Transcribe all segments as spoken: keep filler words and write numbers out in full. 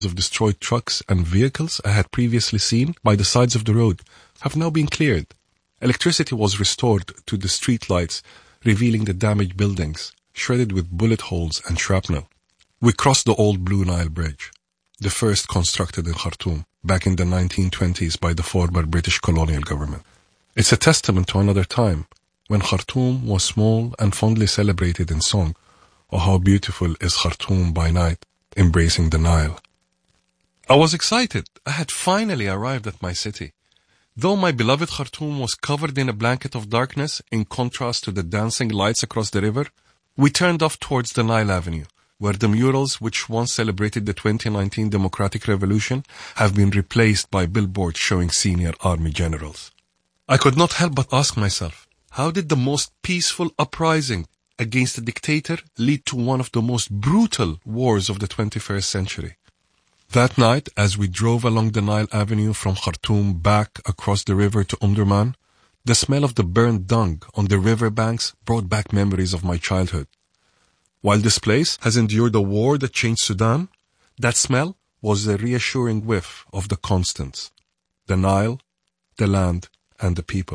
of destroyed trucks and vehicles I had previously seen by the sides of the road have now been cleared. Electricity was restored to the street lights, revealing the damaged buildings, shredded with bullet holes and shrapnel. We crossed the old Blue Nile Bridge, the first constructed in Khartoum back in the nineteen twenties by the former British colonial government. It's a testament to another time, when Khartoum was small and fondly celebrated in song. Oh, how beautiful is Khartoum by night, embracing the Nile. I was excited. I had finally arrived at my city. Though my beloved Khartoum was covered in a blanket of darkness in contrast to the dancing lights across the river, we turned off towards the Nile Avenue, where the murals which once celebrated the twenty nineteen Democratic Revolution have been replaced by billboards showing senior army generals. I could not help but ask myself, how did the most peaceful uprising against a dictator lead to one of the most brutal wars of the twenty-first century? That night, as we drove along the Nile Avenue from Khartoum back across the river to Omdurman, the smell of the burned dung on the riverbanks brought back memories of my childhood. While this place has endured a war that changed Sudan, that smell was a reassuring whiff of the constants: the Nile, the land, and the people.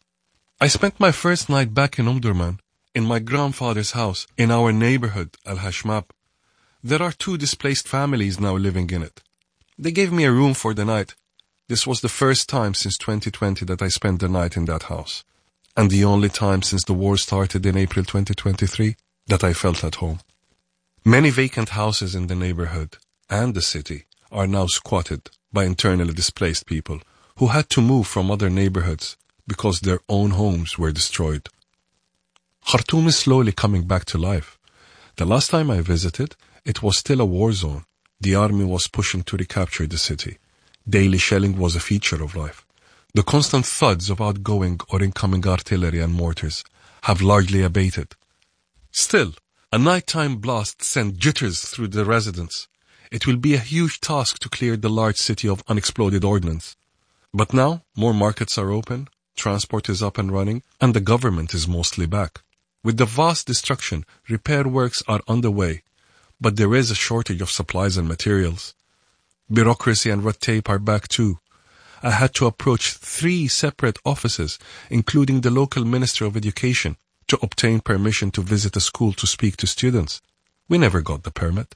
I spent my first night back in Omdurman, in my grandfather's house, in our neighborhood, Al-Hashmab. There are two displaced families now living in it. They gave me a room for the night. This was the first time since twenty twenty that I spent the night in that house, and the only time since the war started in April twenty twenty-three that I felt at home. Many vacant houses in the neighborhood and the city are now squatted by internally displaced people who had to move from other neighborhoods because their own homes were destroyed. Khartoum is slowly coming back to life. The last time I visited, it was still a war zone. The army was pushing to recapture the city. Daily shelling was a feature of life. The constant thuds of outgoing or incoming artillery and mortars have largely abated. Still, a nighttime blast sent jitters through the residents. It will be a huge task to clear the large city of unexploded ordnance. But now, more markets are open, transport is up and running, and the government is mostly back. With the vast destruction, repair works are underway, but there is a shortage of supplies and materials. Bureaucracy and red tape are back too. I had to approach three separate offices, including the local Ministry of Education, to obtain permission to visit a school to speak to students. We never got the permit.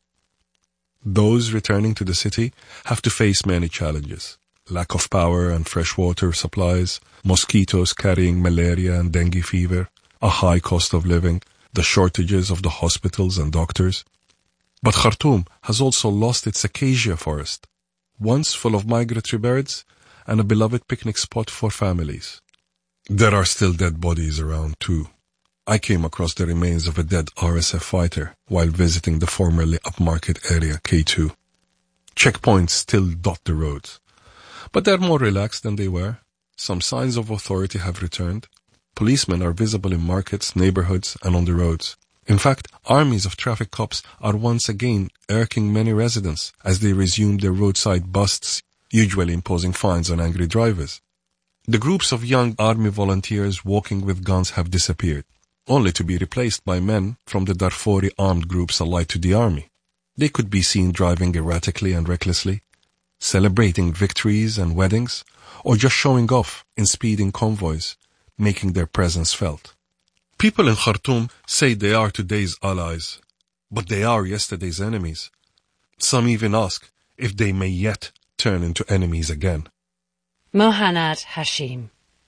Those returning to the city have to face many challenges: lack of power and fresh water supplies, mosquitoes carrying malaria and dengue fever, a high cost of living, the shortages of the hospitals and doctors. But Khartoum has also lost its acacia forest, once full of migratory birds and a beloved picnic spot for families. There are still dead bodies around too. I came across the remains of a dead R S F fighter while visiting the formerly upmarket area K two. Checkpoints still dot the roads, but they're more relaxed than they were. Some signs of authority have returned. Policemen are visible in markets, neighborhoods, and on the roads. In fact, armies of traffic cops are once again irking many residents as they resume their roadside busts, usually imposing fines on angry drivers. The groups of young army volunteers walking with guns have disappeared, only to be replaced by men from the Darfuri armed groups allied to the army. They could be seen driving erratically and recklessly, celebrating victories and weddings, or just showing off in speeding convoys, making their presence felt. People in Khartoum say they are today's allies, but they are yesterday's enemies. Some even ask if they may yet turn into enemies again. Mohanad Hashim.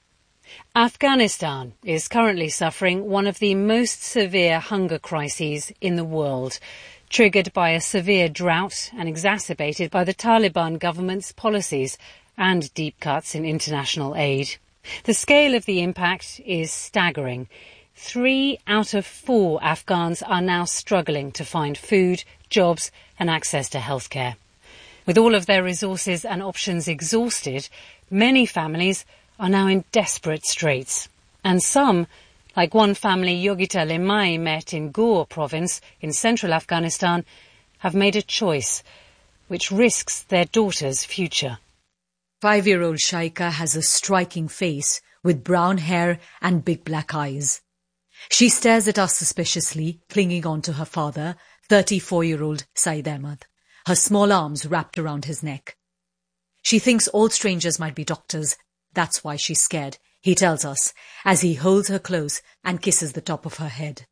Afghanistan is currently suffering one of the most severe hunger crises in the world, triggered by a severe drought and exacerbated by the Taliban government's policies and deep cuts in international aid. The scale of the impact is staggering. Three out of four Afghans are now struggling to find food, jobs and access to healthcare. With all of their resources and options exhausted, many families are now in desperate straits. And some, like one family Yogita Lemai met in Ghor province in central Afghanistan, have made a choice which risks their daughter's future. Five-year-old Shaika has a striking face with brown hair and big black eyes. She stares at us suspiciously, clinging on to her father, thirty-four-year-old Saeed Ahmad. her small arms wrapped around his neck. She thinks all strangers might be doctors. That's why she's scared, he tells us, as he holds her close and kisses the top of her head.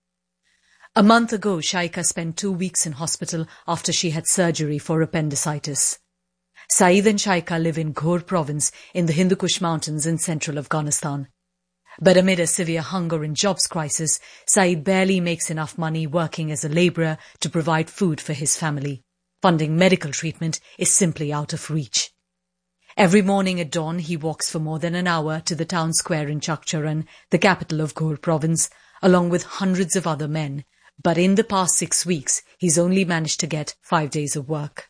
A month ago, Shaika spent two weeks in hospital after she had surgery for appendicitis. Saeed and Shaika live in Ghor province in the Hindu Kush mountains in central Afghanistan. But amid a severe hunger and jobs crisis, Saeed barely makes enough money working as a labourer to provide food for his family. Funding medical treatment is simply out of reach. Every morning at dawn, he walks for more than an hour to the town square in Chakcharan, the capital of Ghor province, along with hundreds of other men. But in the past six weeks, he's only managed to get five days of work.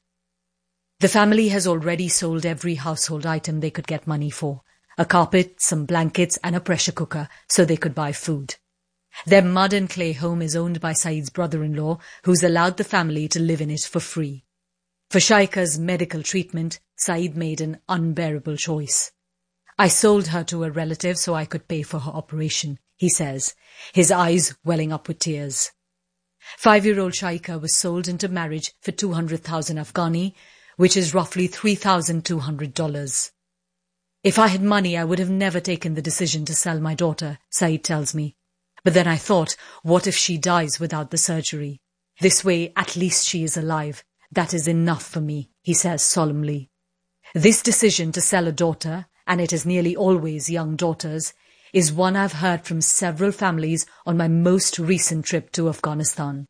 The family has already sold every household item they could get money for. A carpet, some blankets and a pressure cooker so they could buy food. Their mud and clay home is owned by Saeed's brother-in-law, who's allowed the family to live in it for free. For Shaika's medical treatment, Saeed made an unbearable choice. I sold her to a relative so I could pay for her operation, he says, his eyes welling up with tears. Five-year-old Shaika was sold into marriage for two hundred thousand Afghani, which is roughly three thousand two hundred dollars. If I had money, I would have never taken the decision to sell my daughter, Saeed tells me. But then I thought, what if she dies without the surgery? This way, at least she is alive. That is enough for me, he says solemnly. This decision to sell a daughter, and it is nearly always young daughters, is one I've heard from several families on my most recent trip to Afghanistan.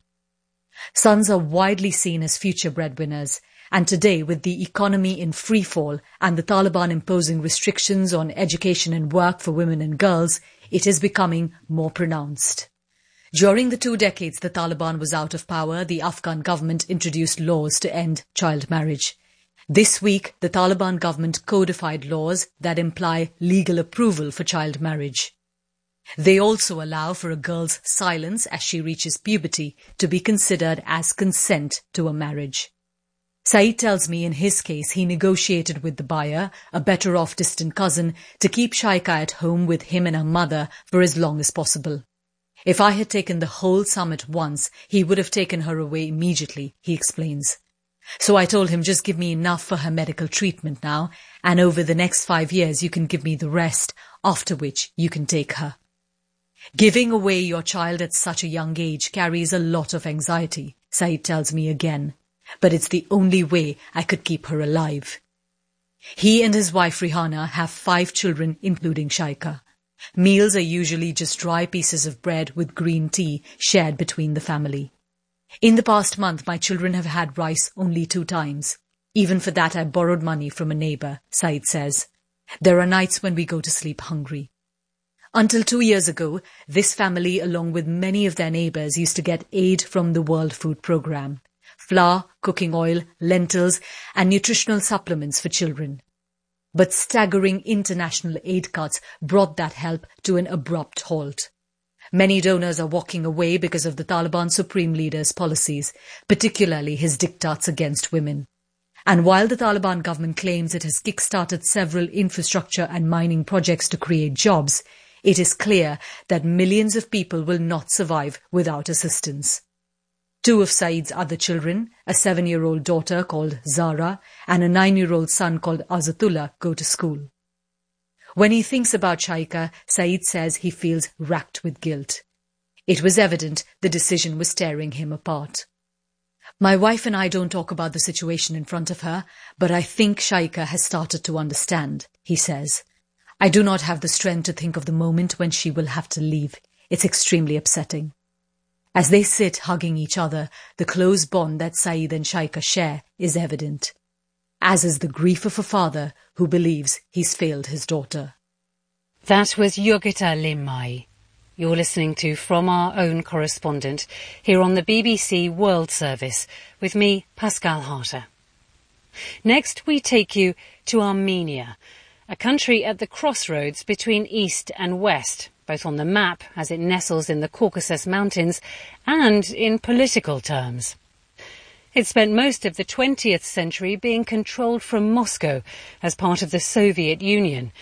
Sons are widely seen as future breadwinners, and today, with the economy in freefall and the Taliban imposing restrictions on education and work for women and girls, it is becoming more pronounced. During the two decades the Taliban was out of power, the Afghan government introduced laws to end child marriage. This week, the Taliban government codified laws that imply legal approval for child marriage. They also allow for a girl's silence as she reaches puberty to be considered as consent to a marriage. Saeed tells me in his case he negotiated with the buyer, a better-off distant cousin, to keep Shaika at home with him and her mother for as long as possible. If I had taken the whole sum at once, he would have taken her away immediately, he explains. So I told him, just give me enough for her medical treatment now, and over the next five years you can give me the rest, after which you can take her. Giving away your child at such a young age carries a lot of anxiety, Saeed tells me again. But it's the only way I could keep her alive. He and his wife Rihanna have five children, including Shaika. Meals are usually just dry pieces of bread with green tea shared between the family. In the past month, my children have had rice only two times. Even for that, I borrowed money from a neighbour, Saeed says. There are nights when we go to sleep hungry. Until two years ago, this family, along with many of their neighbours, used to get aid from the World Food Programme. Flour, cooking oil, lentils and nutritional supplements for children. But staggering international aid cuts brought that help to an abrupt halt. Many donors are walking away because of the Taliban Supreme Leader's policies, particularly his diktats against women. And while the Taliban government claims it has kick-started several infrastructure and mining projects to create jobs, it is clear that millions of people will not survive without assistance. Two of Saeed's other children, a seven-year-old daughter called Zara and a nine-year-old son called Azatullah, go to school. When he thinks about Shaika, Saeed says he feels racked with guilt. It was evident the decision was tearing him apart. My wife and I don't talk about the situation in front of her, but I think Shaika has started to understand, he says. I do not have the strength to think of the moment when she will have to leave. It's extremely upsetting. As they sit hugging each other, the close bond that Saeed and Shaika share is evident, as is the grief of a father who believes he's failed his daughter. That was Yogita Limmai. You're listening to From Our Own Correspondent here on the B B C World Service with me, Pascal Harter. Next, we take you to Armenia, a country at the crossroads between East and West, both on the map as it nestles in the Caucasus Mountains and in political terms. It spent most of the twentieth century being controlled from Moscow as part of the Soviet Union.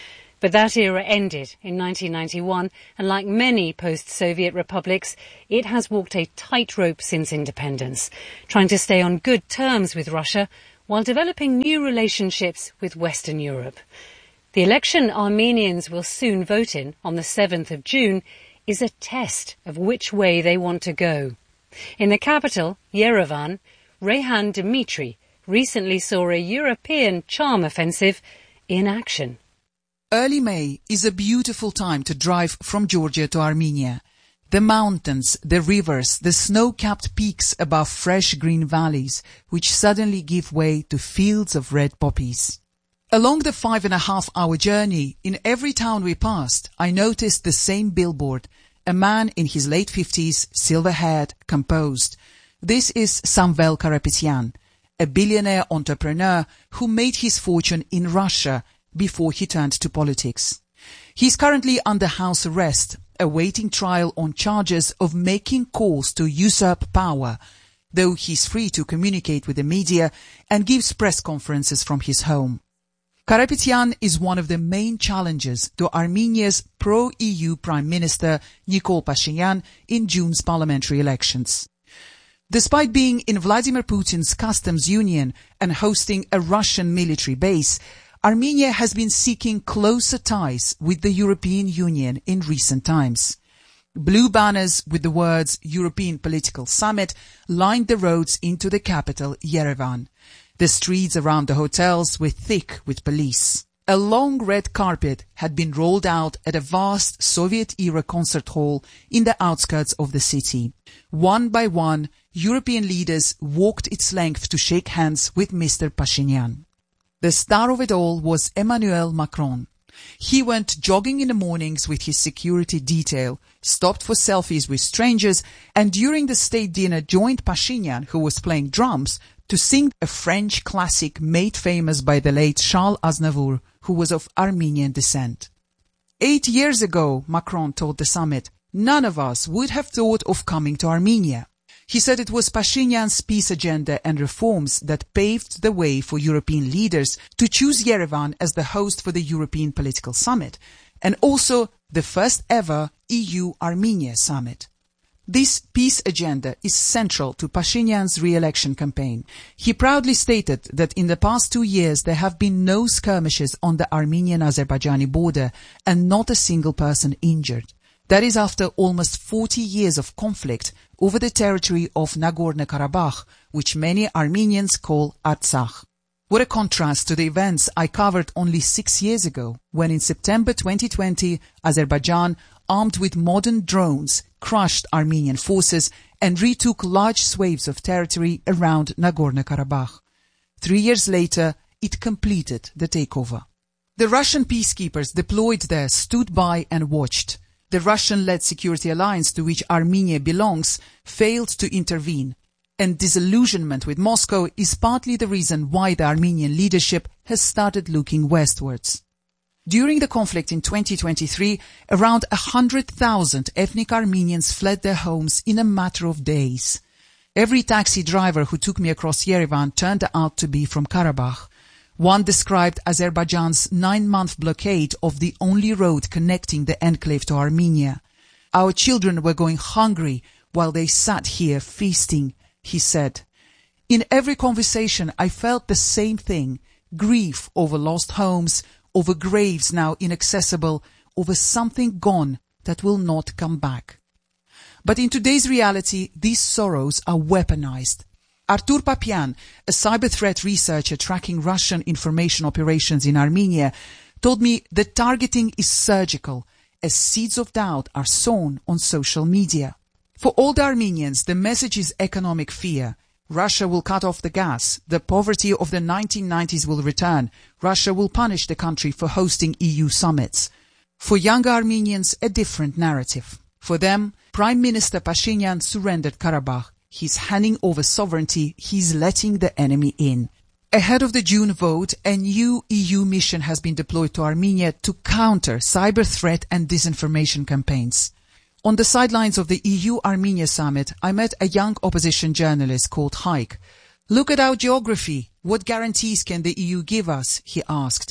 But that era ended in nineteen ninety-one, and like many post-Soviet republics, it has walked a tightrope since independence, trying to stay on good terms with Russia while developing new relationships with Western Europe. The election Armenians will soon vote in on the seventh of June is a test of which way they want to go. In the capital, Yerevan, Reyhan Dmitry recently saw a European charm offensive in action. Early May is a beautiful time to drive from Georgia to Armenia. The mountains, the rivers, the snow-capped peaks above fresh green valleys, which suddenly give way to fields of red poppies. Along the five and a half hour journey, in every town we passed, I noticed the same billboard. A man in his late fifties, silver-haired, composed. This is Samvel Karapetyan, a billionaire entrepreneur who made his fortune in Russia before he turned to politics. He is currently under house arrest, awaiting trial on charges of making calls to usurp power, though he is free to communicate with the media and gives press conferences from his home. Karapetyan is one of the main challengers to Armenia's pro-E U Prime Minister Nikol Pashinyan in June's parliamentary elections. Despite being in Vladimir Putin's customs union and hosting a Russian military base, Armenia has been seeking closer ties with the European Union in recent times. Blue banners with the words European Political Summit lined the roads into the capital, Yerevan. The streets around the hotels were thick with police. A long red carpet had been rolled out at a vast Soviet-era concert hall in the outskirts of the city. One by one, European leaders walked its length to shake hands with Mister Pashinyan. The star of it all was Emmanuel Macron. He went jogging in the mornings with his security detail, stopped for selfies with strangers, and during the state dinner joined Pashinyan, who was playing drums, to sing a French classic made famous by the late Charles Aznavour, who was of Armenian descent. Eight years ago, Macron told the summit, none of us would have thought of coming to Armenia. He said it was Pashinyan's peace agenda and reforms that paved the way for European leaders to choose Yerevan as the host for the European Political Summit, and also the first ever E U-Armenia summit. This peace agenda is central to Pashinyan's re-election campaign. He proudly stated that in the past two years there have been no skirmishes on the Armenian-Azerbaijani border and not a single person injured. That is after almost forty years of conflict over the territory of Nagorno-Karabakh, which many Armenians call Artsakh. What a contrast to the events I covered only six years ago, when in September twenty twenty, Azerbaijan, armed with modern drones, crushed Armenian forces and retook large swathes of territory around Nagorno-Karabakh. Three years later, it completed the takeover. The Russian peacekeepers deployed there stood by and watched. The Russian-led security alliance to which Armenia belongs failed to intervene, and disillusionment with Moscow is partly the reason why the Armenian leadership has started looking westwards. During the conflict in twenty twenty-three, around one hundred thousand ethnic Armenians fled their homes in a matter of days. Every taxi driver who took me across Yerevan turned out to be from Karabakh. One described Azerbaijan's nine-month blockade of the only road connecting the enclave to Armenia. Our children were going hungry while they sat here feasting, he said. In every conversation I felt the same thing, grief over lost homes, over graves now inaccessible, over something gone that will not come back. But in today's reality, these sorrows are weaponized. Artur Papian, a cyber threat researcher tracking Russian information operations in Armenia, told me that targeting is surgical, as seeds of doubt are sown on social media. For all the Armenians, the message is economic fear. Russia will cut off the gas. The poverty of the nineteen nineties will return. Russia will punish the country for hosting E U summits. For younger Armenians, a different narrative. For them, Prime Minister Pashinyan surrendered Karabakh. He's handing over sovereignty. He's letting the enemy in. Ahead of the June vote, a new E U mission has been deployed to Armenia to counter cyber threat and disinformation campaigns. On the sidelines of the E U-Armenia summit, I met a young opposition journalist called Haik. Look at our geography. What guarantees can the E U give us? He asked.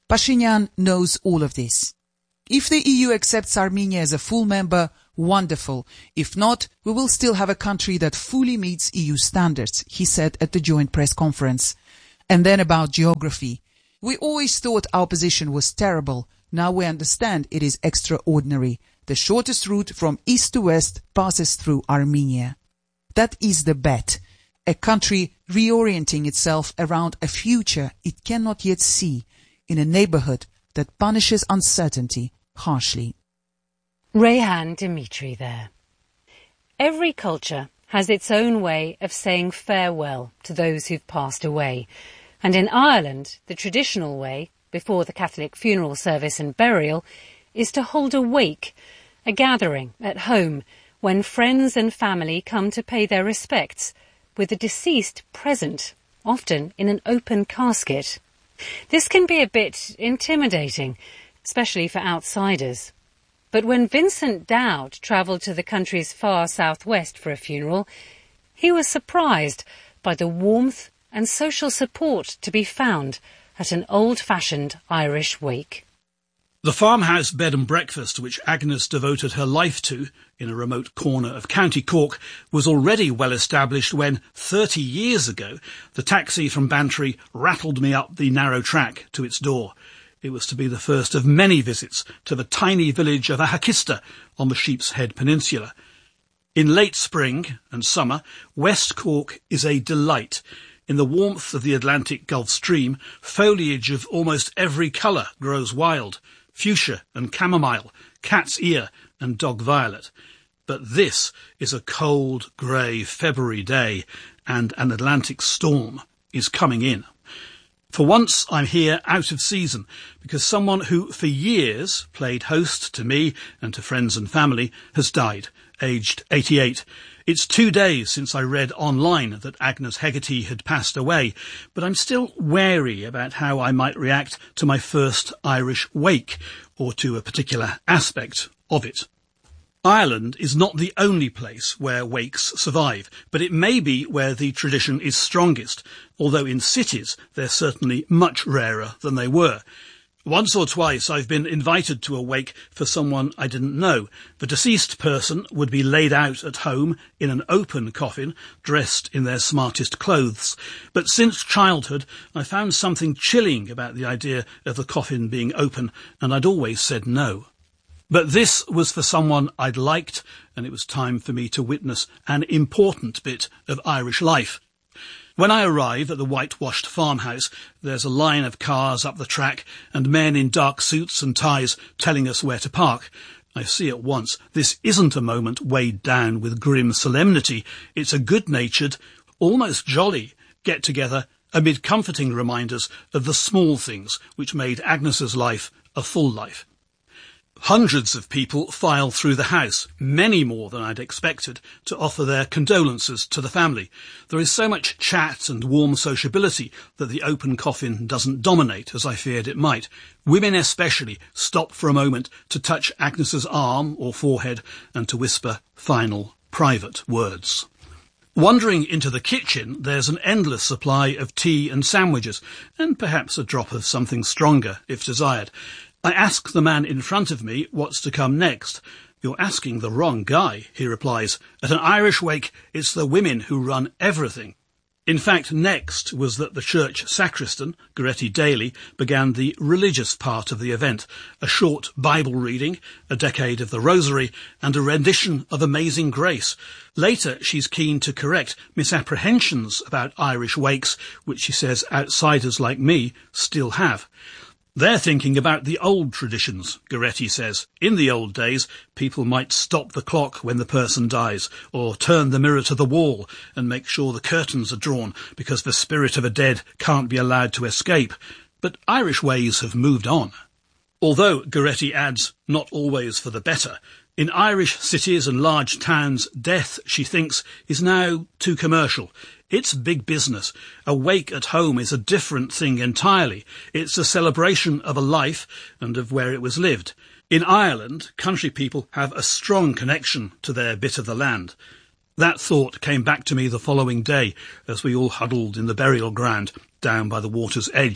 Pashinyan knows all of this. If the E U accepts Armenia as a full member, wonderful. If not, we will still have a country that fully meets E U standards, he said at the joint press conference. And then about geography. We always thought our position was terrible. Now we understand it is extraordinary. The shortest route from east to west passes through Armenia. That is the bet. A country reorienting itself around a future it cannot yet see in a neighborhood that punishes uncertainty harshly. Rayhan Dimitri there. Every culture has its own way of saying farewell to those who've passed away. And in Ireland, the traditional way, before the Catholic funeral service and burial, is to hold a wake, a gathering at home when friends and family come to pay their respects, with the deceased present, often in an open casket. This can be a bit intimidating, especially for outsiders. But when Vincent Dowd travelled to the country's far southwest for a funeral, he was surprised by the warmth and social support to be found at an old-fashioned Irish wake. The farmhouse bed and breakfast which Agnes devoted her life to, in a remote corner of County Cork, was already well established when, thirty years ago, the taxi from Bantry rattled me up the narrow track to its door. It was to be the first of many visits to the tiny village of Ahakista on the Sheep's Head Peninsula. In late spring and summer, West Cork is a delight. In the warmth of the Atlantic Gulf Stream, foliage of almost every colour grows wild. Fuchsia and chamomile, cat's ear and dog violet. But this is a cold, grey February day, and an Atlantic storm is coming in. For once I'm here out of season, because someone who for years played host to me and to friends and family has died, aged eighty-eight. It's two days since I read online that Agnes Hegarty had passed away, but I'm still wary about how I might react to my first Irish wake, or to a particular aspect of it. Ireland is not the only place where wakes survive, but it may be where the tradition is strongest, although in cities they're certainly much rarer than they were. Once or twice I've been invited to a wake for someone I didn't know. The deceased person would be laid out at home in an open coffin, dressed in their smartest clothes. But since childhood, I found something chilling about the idea of the coffin being open, and I'd always said no. But this was for someone I'd liked, and it was time for me to witness an important bit of Irish life. When I arrive at the whitewashed farmhouse, there's a line of cars up the track and men in dark suits and ties telling us where to park. I see at once this isn't a moment weighed down with grim solemnity. It's a good-natured, almost jolly get-together amid comforting reminders of the small things which made Agnes's life a full life. Hundreds of people file through the house, many more than I'd expected, to offer their condolences to the family. There is so much chat and warm sociability that the open coffin doesn't dominate, as I feared it might. Women especially stop for a moment to touch Agnes's arm or forehead and to whisper final, private words. Wandering into the kitchen, there's an endless supply of tea and sandwiches, and perhaps a drop of something stronger, if desired. I ask the man in front of me what's to come next. "You're asking the wrong guy," he replies. "At an Irish wake, it's the women who run everything." In fact, next was that the church sacristan, Goretti Daly, began the religious part of the event, a short Bible reading, a decade of the Rosary, and a rendition of Amazing Grace. Later, she's keen to correct misapprehensions about Irish wakes, which she says outsiders like me still have. They're thinking about the old traditions, Goretti says. In the old days, people might stop the clock when the person dies, or turn the mirror to the wall and make sure the curtains are drawn because the spirit of a dead can't be allowed to escape. But Irish ways have moved on. Although, Goretti adds, not always for the better. In Irish cities and large towns, death, she thinks, is now too commercial. It's big business. A wake at home is a different thing entirely. It's a celebration of a life and of where it was lived. In Ireland, country people have a strong connection to their bit of the land. That thought came back to me the following day as we all huddled in the burial ground down by the water's edge.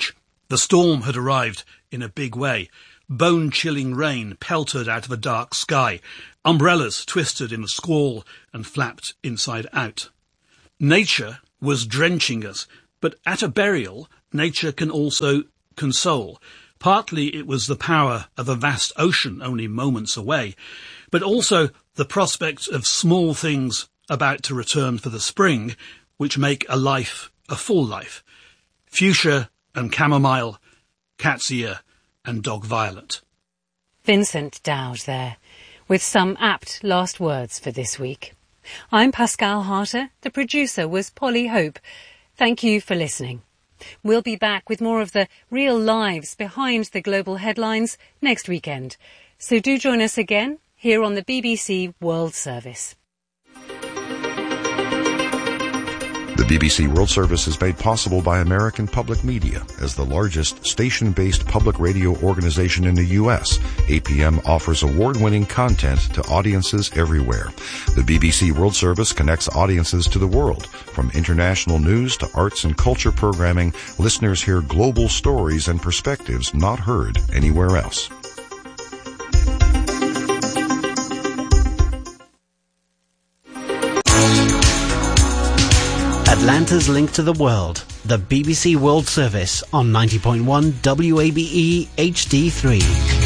The storm had arrived in a big way. Bone-chilling rain pelted out of a dark sky. Umbrellas twisted in the squall and flapped inside out. Nature was drenching us, but at a burial, nature can also console. Partly it was the power of a vast ocean only moments away, but also the prospect of small things about to return for the spring, which make a life a full life. Fuchsia and chamomile, cat's ear and dog violet. Vincent Dowd there, with some apt last words for this week. I'm Pascal Harter. The producer was Polly Hope. Thank you for listening. We'll be back with more of the real lives behind the global headlines next weekend. So do join us again here on the B B C World Service. The B B C World Service is made possible by American Public Media. As the largest station-based public radio organization in the U S, A P M offers award-winning content to audiences everywhere. The B B C World Service connects audiences to the world. From international news to arts and culture programming, listeners hear global stories and perspectives not heard anywhere else. Atlanta's link to the world, the B B C World Service on ninety point one W A B E H D three.